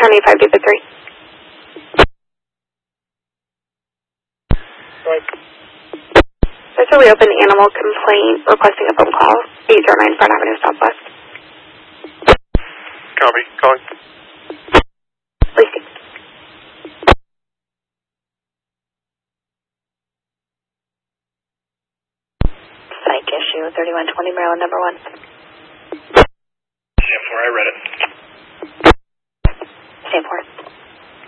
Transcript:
County 523. Right. There's a reopened animal complaint requesting a phone call. 809 Front Avenue Southwest. Copy. Calling. Lacey. Psych issue 3120 Maryland number 1.